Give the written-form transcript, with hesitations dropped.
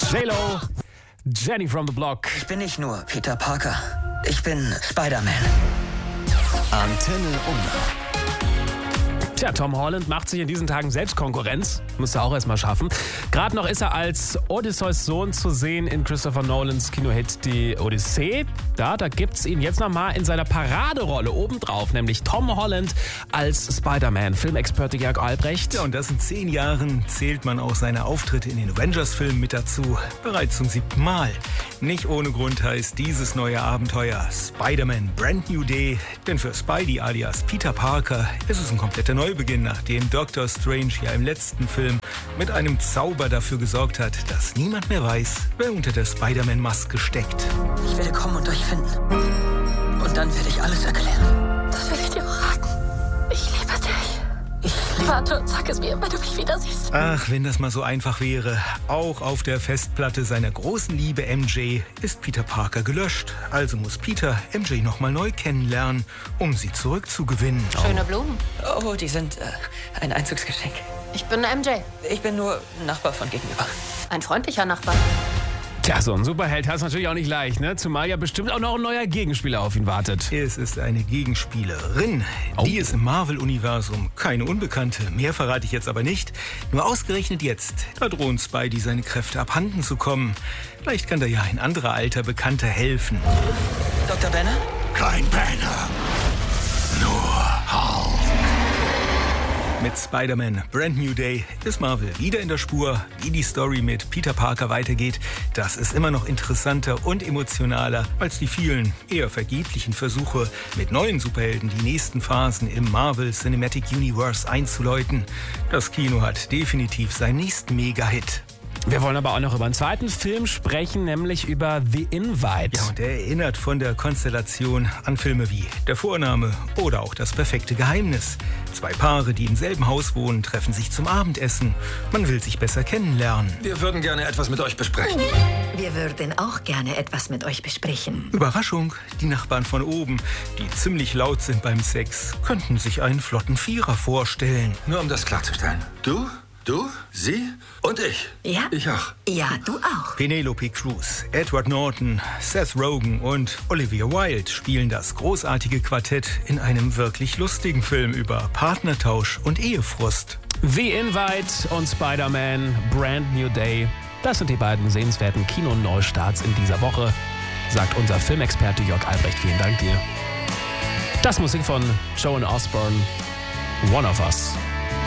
J-Lo, Jenny from the Block. Ich bin nicht nur Peter Parker. Ich bin Spider-Man. Antenne Unna. Tja, Tom Holland macht sich in diesen Tagen selbst Konkurrenz. Muss er auch erstmal schaffen. Gerade noch ist er als Odysseus Sohn zu sehen in Christopher Nolans Kinohit Die Odyssee. Da gibt's ihn jetzt nochmal in seiner Paraderolle obendrauf, nämlich Tom Holland als Spider-Man. Filmexperte Jörg Albrecht. Ja, und das in 10 Jahren zählt man auch seine Auftritte in den Avengers-Filmen mit dazu. Bereits zum 7. Mal. Nicht ohne Grund heißt dieses neue Abenteuer Spider-Man Brand New Day. Denn für Spidey alias Peter Parker ist es ein kompletter Neubeginn, nachdem Dr. Strange ja im letzten Film mit einem Zauber dafür gesorgt hat, dass niemand mehr weiß, wer unter der Spider-Man-Maske steckt. Ich werde kommen und euch finden. Und dann werde ich alles erklären. Das will ich dir auch raten. Ich liebe dich. Warte und sag es mir, wenn du mich wieder siehst. Ach, wenn das mal so einfach wäre. Auch auf der Festplatte seiner großen Liebe MJ ist Peter Parker gelöscht. Also muss Peter MJ nochmal neu kennenlernen, um sie zurückzugewinnen. Schöne Blumen. Oh, die sind ein Einzugsgeschenk. Ich bin MJ. Ich bin nur Nachbar von gegenüber. Ein freundlicher Nachbar. Tja, so ein Superheld hat es natürlich auch nicht leicht, ne? Zumal ja bestimmt auch noch ein neuer Gegenspieler auf ihn wartet. Es ist eine Gegenspielerin. Die ist im Marvel-Universum keine Unbekannte. Mehr verrate ich jetzt aber nicht. Nur ausgerechnet jetzt, da drohen Spidey seine Kräfte abhanden zu kommen. Vielleicht kann da ja ein anderer alter Bekannter helfen. Dr. Banner? Kein Banner. Nur Hulk. Mit Spider-Man Brand New Day ist Marvel wieder in der Spur. Wie die Story mit Peter Parker weitergeht, das ist immer noch interessanter und emotionaler als die vielen, eher vergeblichen Versuche, mit neuen Superhelden die nächsten Phasen im Marvel Cinematic Universe einzuläuten. Das Kino hat definitiv seinen nächsten Mega-Hit. Wir wollen aber auch noch über einen zweiten Film sprechen, nämlich über The Invite. Ja, und er erinnert von der Konstellation an Filme wie Der Vorname oder auch Das perfekte Geheimnis. 2 Paare, die im selben Haus wohnen, treffen sich zum Abendessen. Man will sich besser kennenlernen. Wir würden gerne etwas mit euch besprechen. Wir würden auch gerne etwas mit euch besprechen. Überraschung, die Nachbarn von oben, die ziemlich laut sind beim Sex, könnten sich einen flotten Vierer vorstellen. Nur um das klarzustellen. Du, sie und ich. Ja? Ich auch. Ja, du auch. Penelope Cruz, Edward Norton, Seth Rogen und Olivia Wilde spielen das großartige Quartett in einem wirklich lustigen Film über Partnertausch und Ehefrust. The Invite und Spider-Man Brand New Day. Das sind die beiden sehenswerten Kino-Neustarts in dieser Woche, sagt unser Filmexperte Jörg Albrecht. Vielen Dank dir. Das Musik von Joan Osborne, One of Us.